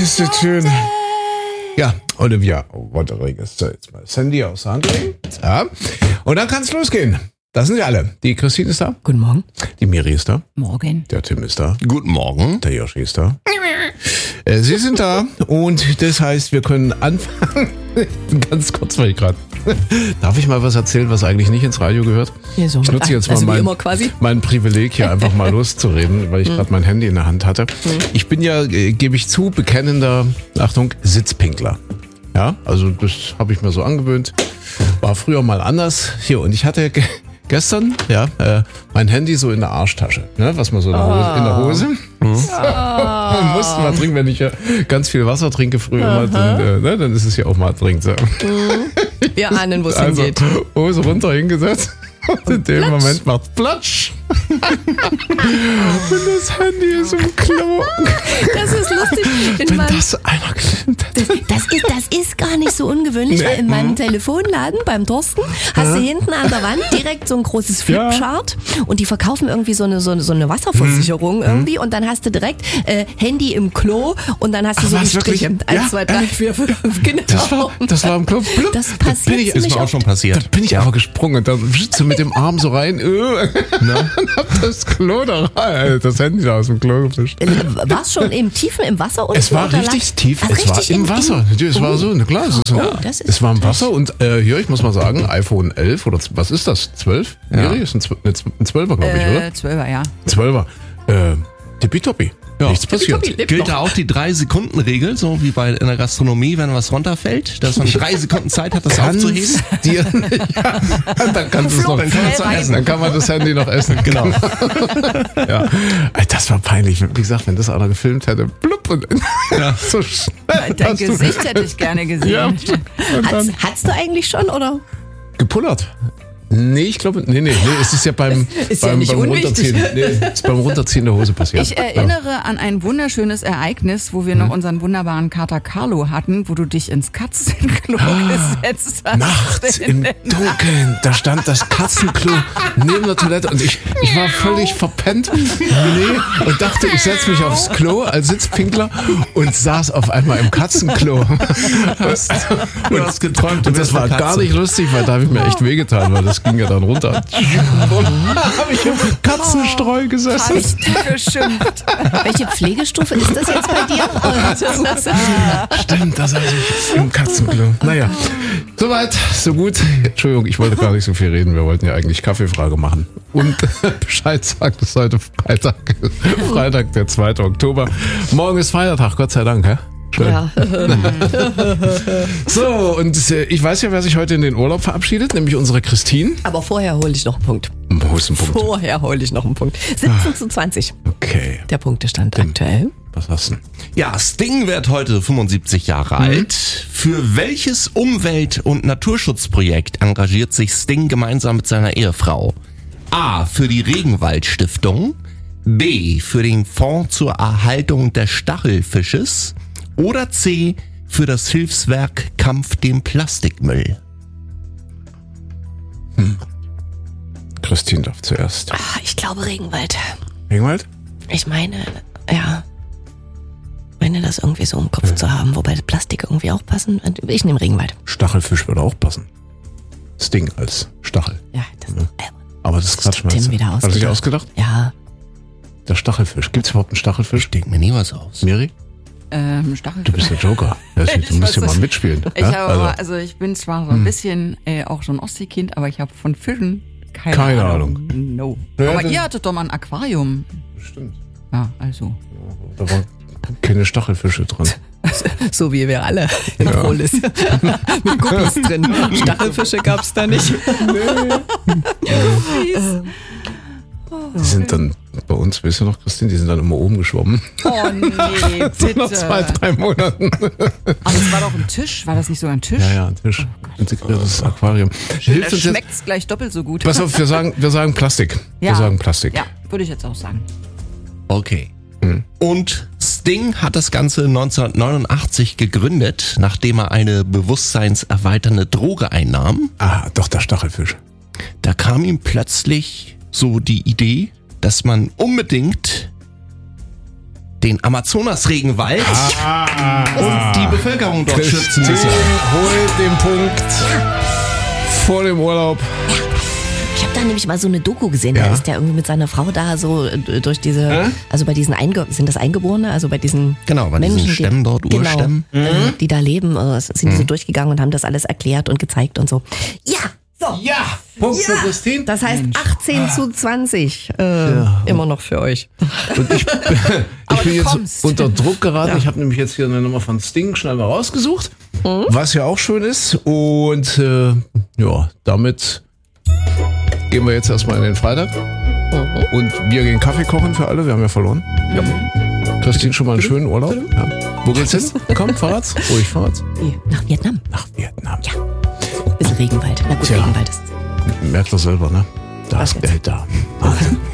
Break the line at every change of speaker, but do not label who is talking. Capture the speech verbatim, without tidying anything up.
ist das schön. Ja, Olivia Rodriguez. So, jetzt mal das Handy aus der Hand legen. Ja. Und dann kann es losgehen. Da sind sie alle. Die Christine ist da.
Guten Morgen.
Die Miri ist da.
Morgen.
Der Tim ist da.
Guten Morgen.
Der Joshi ist da. Äh, sie sind da und das heißt, wir können anfangen. Ganz kurz, weil ich gerade. Darf ich mal was erzählen, was eigentlich nicht ins Radio gehört?
Ja, so.
Ich nutze jetzt
Also
mal
wie
mein,
immer quasi.
mein Privileg, hier einfach mal loszureden, weil ich gerade mein Handy in der Hand hatte. Ich bin ja, äh, gebe ich zu, bekennender, Achtung, Sitzpinkler. Ja, also das habe ich mir so angewöhnt. War früher mal anders. Hier, und ich hatte ge- gestern ja äh, mein Handy so in der Arschtasche, ne, was man so in der Hose. In der Hose.
Oh.
Man musste mal trinken, wenn ich ja ganz viel Wasser trinke früher, mal, dann, äh, ne, dann ist es ja auch mal trinken. So.
Wir ahnen, wo es
Also,
hingeht.
Hose runter hingesetzt. Und in dem Platsch. Moment macht's Platsch. Und das Handy ist im Klo.
Das ist lustig. In
Wenn
meinem,
das einer gefilmt hätte.
das, ist, das ist gar nicht so ungewöhnlich,
Nee.
weil in meinem Telefonladen beim Thorsten hast du hinten an der Wand direkt so ein großes Flipchart und die verkaufen irgendwie so eine, so eine, so eine Wasserversicherung irgendwie und dann hast du direkt äh, Handy im Klo und dann hast du
Ach,
so die
was, wirklich?
Striche.
Ja,
eins, zwei, drei, vier, fünf, genau.
Das war, das war im Klo. Blub.
Das
Da
passiert
bin ich,
ziemlich
Ist mir auch
oft.
schon
Da
passiert.
bin ich aber gesprungen und dann so mit dem Arm so rein äh, und hab das Klo da rein, das Handy da aus dem Klo gefischt.
War es schon im Tiefen im Wasser? Unten
Es war
oder
richtig
lag-
tief,
Ach,
es war
richtig
im
in-
Wasser.
in-
Es war so, na klar, es, ist so,
Oh, das ist
es war im
total
Wasser und äh, hier, ich muss mal sagen, iPhone elf oder was ist das? zwölf?
Ja.
Miri, ist ein, Zw- ein zwölfer, glaube ich, oder?
Äh, Zwölfer, ja.
zwölfer. Äh, tippitoppi.
Ja.
Nichts passiert.
Tippitoppi, lebt
Gilt
noch.
da auch die drei Sekunden Regel, so wie bei in der Gastronomie, wenn was runterfällt, dass man drei Sekunden Zeit hat, das
Kannst
aufzuheben?
dir, ja, dann kannst du es noch
Dann kann man es noch essen.
Dann kann man das Handy noch essen.
Genau.
Ja. Ey, das war peinlich. Wie gesagt, wenn das einer gefilmt hätte, blub und
Ja.
so schnell.
Dein
hast du-
Gesicht hätte ich gerne gesehen.
Ja. Und
Hat's,
dann
hattest du eigentlich schon, oder?
gepullert. Nee, ich glaube, nee, nee, nee, es ist ja beim,
Ist ja
beim,
nicht
beim
unwichtig.
Runterziehen. Nee, es ist beim Runterziehen der Hose passiert.
Ich erinnere an ein wunderschönes Ereignis, wo wir noch unseren wunderbaren Kater Carlo hatten, wo du dich ins Katzenklo gesetzt hast.
Nachts im Dunkeln, da stand das Katzenklo neben der Toilette und ich, ich war völlig verpennt nee, und dachte, ich setze mich aufs Klo als Sitzpinkler und saß auf einmal im Katzenklo. Und,
Du hast geträumt, du
und das
wärst
war
eine Katze.
gar nicht lustig, weil da habe ich mir echt wehgetan, weil das ging ja dann runter. Habe ich im Katzenstreu gesessen.
Richtig geschimpft.
Welche Pflegestufe ist das jetzt bei dir?
Stimmt, da saß ich im Katzenklo. Naja, soweit, so gut. Entschuldigung, ich wollte gar nicht so viel reden. Wir wollten ja eigentlich Kaffeefrage machen. Und Bescheid sagt, es ist heute Freitag. Freitag, der zweite Oktober. Morgen ist Feiertag, Gott sei Dank, hä? Schön.
Ja.
So, und äh, ich weiß ja, wer sich heute in den Urlaub verabschiedet, nämlich unsere Christine.
Aber vorher hole ich noch einen Punkt.
Wo ist ein Punkt?
Vorher hole ich noch einen Punkt. siebzehn zu zwanzig.
Okay,
Der Punktestand aktuell.
was hast du denn?
Ja, Sting wird heute fünfundsiebzig Jahre alt. Für welches Umwelt- und Naturschutzprojekt engagiert sich Sting gemeinsam mit seiner Ehefrau? A. Für die Regenwaldstiftung. B. Für den Fonds zur Erhaltung des Stachelfisches. Oder C. Für das Hilfswerk Kampf dem Plastikmüll.
Christine darf zuerst.
Ah, ich glaube Regenwald.
Regenwald?
Ich meine, ja. Meine das irgendwie so im Kopf zu haben, wobei Plastik irgendwie auch passen. Ich nehme Regenwald.
Stachelfisch würde auch passen. Sting als Stachel.
Ja, das ist
Aber das ist Quatsch,
Tim
meinst du?
wieder
Hast du dich
ausgedacht.
ausgedacht?
Ja.
Der Stachelfisch. Gibt es überhaupt einen Stachelfisch?
Denkt mir nie was aus.
Miri?
Ähm, Stachelfisch.
Du bist der Joker. Ja, du
Ich
musst ja
weiß
mal
es.
mitspielen.
Ich
ja?
habe, aber, also ich bin zwar so ein bisschen äh, auch so ein Ostseekind, aber ich habe von Fischen keine,
Keine
Ahnung. No.
Ja,
aber
dann-
ihr hattet doch mal ein Aquarium.
Stimmt.
Ja, also.
Da waren keine Stachelfische dran.
So wie wir alle in
Ja.
Prolis. Mit Guppies drin. Stachelfische gab's da nicht.
Die sind dann bei uns, weißt du noch, Christine, die sind dann immer oben geschwommen.
Oh nee,
So nach
bitte.
zwei, drei Monaten.
Aber das war doch ein Tisch. War das nicht so ein Tisch?
Ja, ja, ein Tisch. Integriertes Aquarium.
Da
Hilft uns jetzt.
schmeckt's gleich doppelt so gut.
Pass auf, wir sagen, wir sagen Plastik. Wir
Ja.
sagen Plastik.
Ja, würde ich jetzt auch sagen.
Okay. Und Sting hat das Ganze neunzehnhundertneunundachtzig gegründet, nachdem er eine bewusstseinserweiternde Droge einnahm.
Ah, doch, der Stachelfisch.
Da kam ihm plötzlich so die Idee, dass man unbedingt den Amazonas-Regenwald und die Bevölkerung dort schützen
Christine
müssen.
holt den Punkt vor dem Urlaub.
Ich habe da nämlich mal so eine Doku gesehen,
Ja.
da ist der irgendwie mit seiner Frau da so äh, durch diese,
Hä?
also bei diesen Einge sind das Eingeborene, also bei diesen
Genau, bei diesen
Menschen,
Stämmen dort,
genau,
Urstämmen.
äh, die da leben, äh, sind die so durchgegangen und haben das alles erklärt und gezeigt und so. Ja, so.
Ja, Punkt für Christine.
Das heißt achtzehn zu zwanzig äh, immer noch für euch.
Und ich, ich
Aber
bin
du
jetzt
kommst.
unter Druck geraten. Ich habe nämlich jetzt hier eine Nummer von Sting schnell mal rausgesucht, was ja auch schön ist. Und äh, ja, damit gehen wir jetzt erstmal in den Freitag. Und wir gehen Kaffee kochen für alle. Wir haben ja verloren. Ja. Christine, schon mal einen schönen Urlaub. Ja. Wo geht's hin? Komm, verrat's. Ruhig, verrat's.
Nach Vietnam.
Nach Vietnam.
Ja. Ein bisschen Regenwald. Na gut,
Tja.
Regenwald ist.
Merkt doch selber, ne? Da ist
Was jetzt?
Geld da. Wahnsinn.